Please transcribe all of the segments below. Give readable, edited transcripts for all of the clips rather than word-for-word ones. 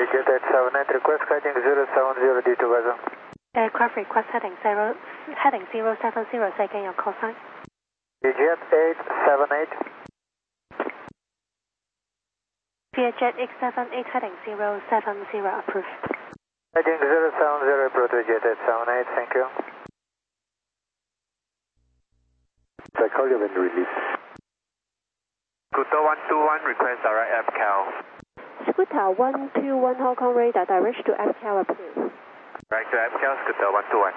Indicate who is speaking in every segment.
Speaker 1: Jet 878, request heading 070 D2 Vazon.
Speaker 2: Aircraft request heading 070, say again your call sign.
Speaker 1: Jet 878.
Speaker 2: Jet 878 heading 070 approved.
Speaker 1: Heading 070 approved with Jet 878, thank you. I call you when release.
Speaker 3: Scooter 121, request direct FCAL.
Speaker 2: Scooter 121 Hong Kong radar, direct to FCAL approved.
Speaker 3: Direct to FCAL, Scooter 121.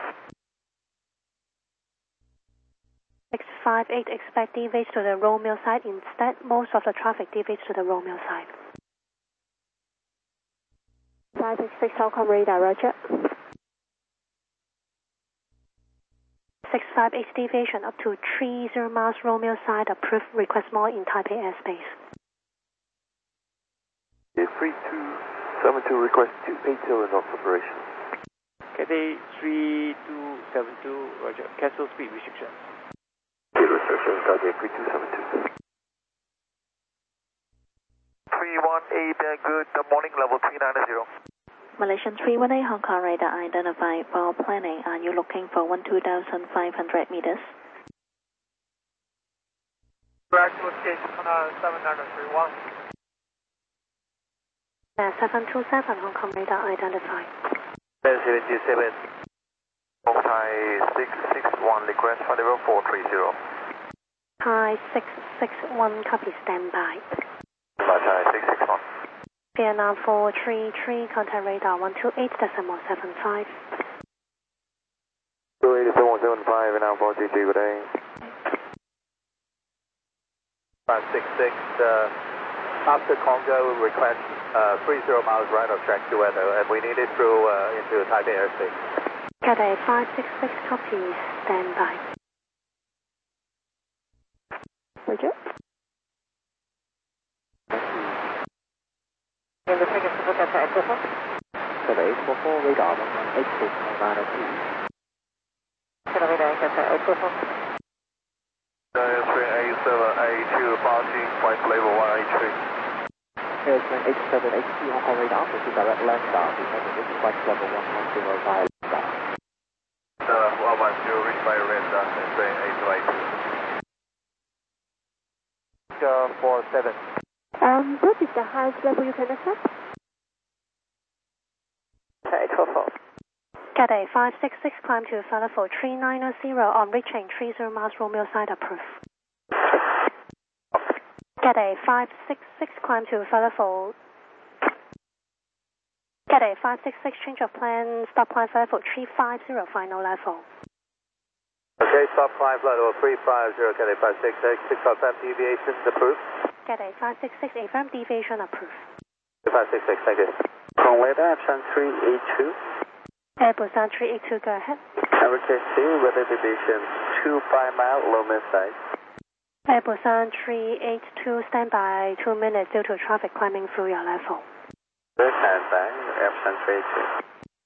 Speaker 2: 658, expect deviates to the Romeo side. Instead, most of the traffic deviates to the Romeo side. 566 Hong Kong radar, roger. 658 deviation up to 30 miles Romeo side, approved, request more in Taipei airspace.
Speaker 4: 3272, request 280 in operation.
Speaker 5: Cathay 3272, roger. Cancel speed restriction.
Speaker 4: Restriction, Cathay 3272.
Speaker 3: 318, good morning, level 390.
Speaker 6: Malaysian 318 Hong Kong radar identified for planning. Are you looking for 12,500 meters?
Speaker 3: Correct, location 7931.
Speaker 2: 727 Hong Kong radar identified.
Speaker 3: 777. Thai 661, request for level 430.
Speaker 2: Thai 661, copy, standby.
Speaker 3: Thai 661.
Speaker 2: Vietnam 433, contact radar 128.75.
Speaker 4: 280.75, Vietnam 433, good day.
Speaker 3: 566, after Congo, request 30 miles right of track to weather, and we need it through into Taipei airspace.
Speaker 2: Cathay 566, copy, standby. Roger.
Speaker 5: Cathay 844 radar 186
Speaker 3: A2 passing flight level 183.
Speaker 5: Airplane 8782 Hong Kong radar, proceed direct land down, descending to flight level 110 by land down.
Speaker 3: 110, reach by red down, train 8282.
Speaker 5: 47.
Speaker 2: What is the highest level you can accept?
Speaker 5: 844.
Speaker 2: Cathay 566, climb to Falafel 3990 on reaching 30 miles Romeo side, approved. Cathay 566, climb to Falafel. Cathay 566, change of plan, stop climb Falafel 350, final level.
Speaker 3: Okay, stop climb level 350, Cathay 566, 655 deviation approved.
Speaker 2: Cathay 566, affirm deviation approved.
Speaker 3: 566, thank you.
Speaker 4: From radar, Busan 382.
Speaker 2: Busan 382, go ahead.
Speaker 4: Request 2, weather deviation 25 mile, Romeo side.
Speaker 2: Busan 382, stand by 2 minutes due to traffic climbing through your level.
Speaker 4: Stand by, Busan 382.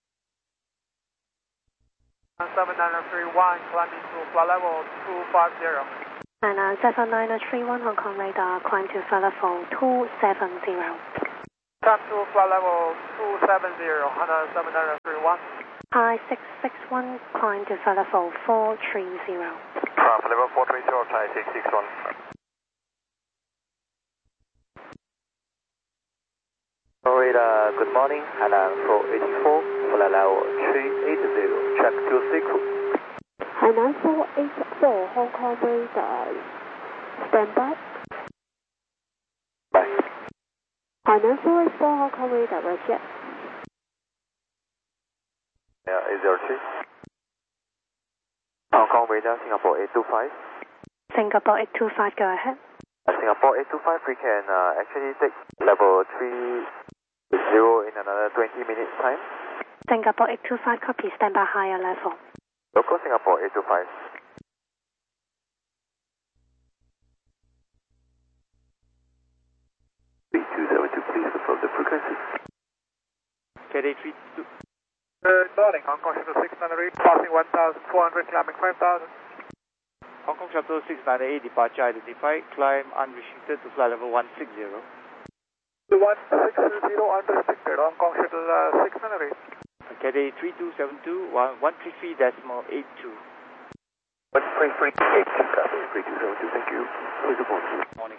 Speaker 3: 7931, climbing to flight level 250.
Speaker 2: 7931 Hong Kong radar, climb to Falafel 270.
Speaker 3: Come to flight level 270, 7931.
Speaker 2: Thai 661, climb to Falafel 430.
Speaker 3: From level 430, Thai 661.
Speaker 5: Radar, good morning, Hainan 484, flight level 380, track to Siku.
Speaker 2: Hainan 484 Hong Kong radar, standby.
Speaker 5: Bye.
Speaker 2: Hainan 484 Hong Kong radar, roger.
Speaker 4: Yeah, 803. Hong Kong radar, Singapore 825.
Speaker 2: Singapore 825, go ahead.
Speaker 4: Singapore 825, we can actually take level 30 in another 20 minutes time.
Speaker 2: Singapore 825, copy, stand by higher level.
Speaker 4: Local Singapore 825. Please confirm the frequency.
Speaker 5: Cathay 32.
Speaker 3: Good morning, Hong Kong Shuttle 698, passing 1,400, climbing 5,000.
Speaker 5: Hong Kong Shuttle 698, departure identified, climb unrestricted to flight level 160.
Speaker 3: 160 unrestricted, Hong Kong Shuttle 6 Nunnery.
Speaker 5: Cathay 3272, 133.82.
Speaker 3: 133.82, copy, 3272, thank you. Please report.
Speaker 5: Morning.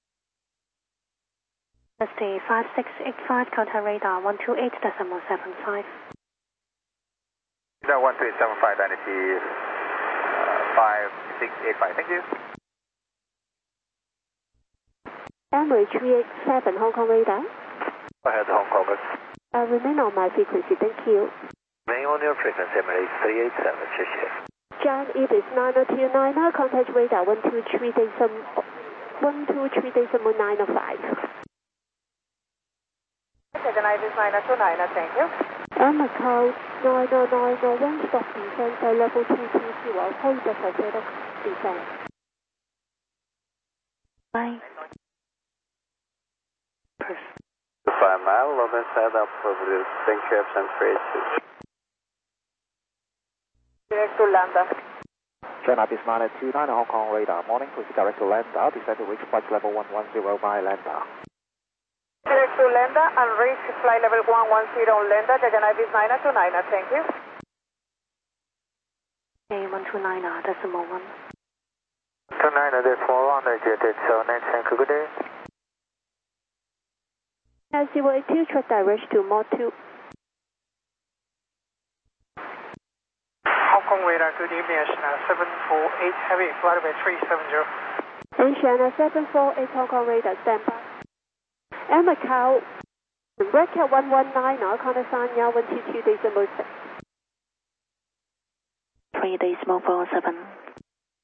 Speaker 2: SD 5685, contact radar 128.75.
Speaker 3: 12875, vanity 5685, thank you.
Speaker 7: Emirates 387, Hong Kong radar.
Speaker 3: Go ahead, Hong Kong.
Speaker 7: Remain on my frequency, thank you.
Speaker 3: Remain on your frequency, Emirates 387, 谢谢。
Speaker 7: John Ibis 929, contact radar 123.905.
Speaker 8: Second Ibis 929, thank you.
Speaker 7: Macau 999, stop descent, level 220, hold the for further descent.
Speaker 6: Bye.
Speaker 5: 5 mile, London set up for the thank you, absent 382.
Speaker 8: Direct to Lambda.
Speaker 9: China Ibis 929, Hong Kong radar. Morning, proceed direct to Lambda. Descend to reach flight level 110 by Lambda.
Speaker 8: Direct to Lambda and reach flight level 110 Lambda, Jagan Ibis 929, thank you.
Speaker 2: Okay, 129, decimal 1.
Speaker 1: 29, there's 4 Jetted 79, thank you, good day.
Speaker 7: 082, track direct to Mod 2.
Speaker 10: Hong Kong radar, good evening, Asiana 748 Heavy, flight level 370.
Speaker 7: Asiana 748, Hong Kong radar, stand by. Macau, record 119, contact Sanya 122.6.
Speaker 6: 3.47.